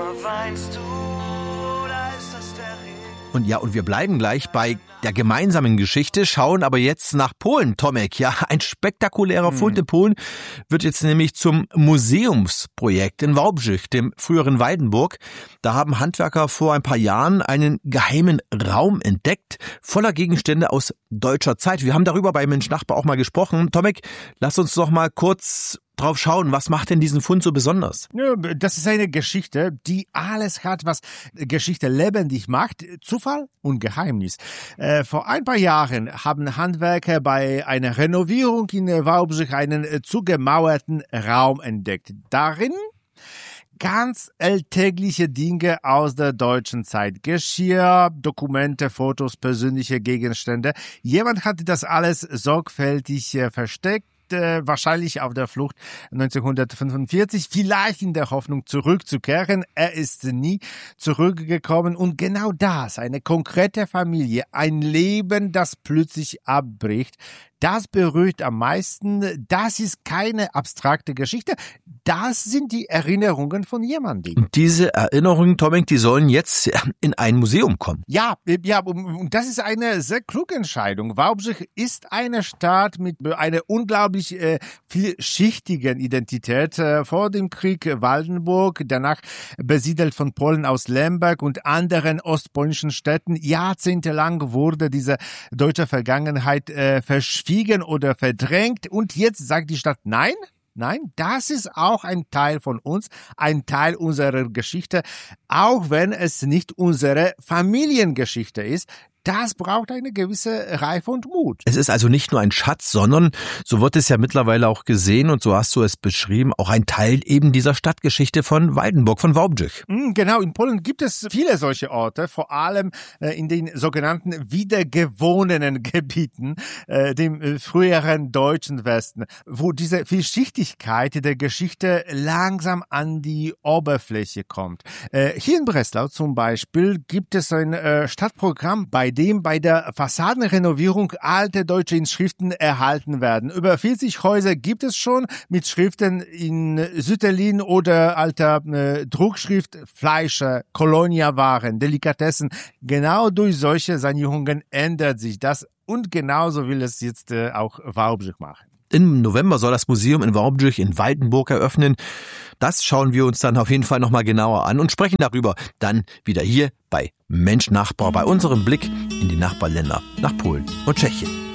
weinst du, oder ist das der Regen? Und wir bleiben gleich bei der gemeinsamen Geschichte, schauen aber jetzt nach Polen, Tomek. Ja, ein spektakulärer Fund in Polen wird jetzt nämlich zum Museumsprojekt in Wałbrzych, dem früheren Waldenburg. Da haben Handwerker vor ein paar Jahren einen geheimen Raum entdeckt, voller Gegenstände aus deutscher Zeit. Wir haben darüber bei Mensch Nachbar auch mal gesprochen. Tomek, lass uns doch mal kurz drauf schauen, was macht denn diesen Fund so besonders? Ja, das ist eine Geschichte, die alles hat, was Geschichte lebendig macht, Zufall und Geheimnis. Vor ein paar Jahren haben Handwerker bei einer Renovierung in Wałbrzych einen zugemauerten Raum entdeckt. Darin ganz alltägliche Dinge aus der deutschen Zeit. Geschirr, Dokumente, Fotos, persönliche Gegenstände. Jemand hat das alles sorgfältig versteckt. Wahrscheinlich auf der Flucht 1945, vielleicht in der Hoffnung zurückzukehren. Er ist nie zurückgekommen und genau das, eine konkrete Familie, ein Leben, das plötzlich abbricht, das berührt am meisten. Das ist keine abstrakte Geschichte. Das sind die Erinnerungen von jemandem. Und diese Erinnerungen, Tomek, die sollen jetzt in ein Museum kommen. Ja, und das ist eine sehr kluge Entscheidung. Wałbrzych ist eine Stadt mit einer unglaublich vielschichtigen Identität. Vor dem Krieg Waldenburg, danach besiedelt von Polen aus Lemberg und anderen ostpolnischen Städten. Jahrzehntelang wurde diese deutsche Vergangenheit verschwiegen oder verdrängt und jetzt sagt die Stadt nein, das ist auch ein Teil von uns, ein Teil unserer Geschichte, auch wenn es nicht unsere Familiengeschichte ist. Das braucht eine gewisse Reife und Mut. Es ist also nicht nur ein Schatz, sondern, so wird es ja mittlerweile auch gesehen und so hast du es beschrieben, auch ein Teil eben dieser Stadtgeschichte von Waldenburg, von Wałbrzych. Genau, in Polen gibt es viele solche Orte, vor allem in den sogenannten wiedergewonnenen Gebieten, dem früheren deutschen Westen, wo diese Vielschichtigkeit der Geschichte langsam an die Oberfläche kommt. Hier in Breslau zum Beispiel gibt es ein Stadtprogramm, bei dem bei der Fassadenrenovierung alte deutsche Inschriften erhalten werden. Über 40 Häuser gibt es schon mit Schriften in Sütterlin oder alter Druckschrift, Fleischer, Koloniawaren, Delikatessen. Genau durch solche Sanierungen ändert sich das und genauso will es jetzt auch Wałbrzych machen. Im November soll das Museum in Wałbrzych in Waldenburg eröffnen. Das schauen wir uns dann auf jeden Fall nochmal genauer an und sprechen darüber dann wieder hier bei Mensch Nachbar, bei unserem Blick in die Nachbarländer nach Polen und Tschechien.